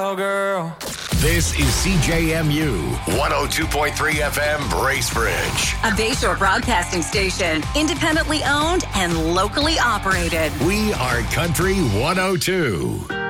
Oh, girl. This is CJMU 102.3 FM Bracebridge. A Bayshore broadcasting station, independently owned and locally operated. We are Country 102.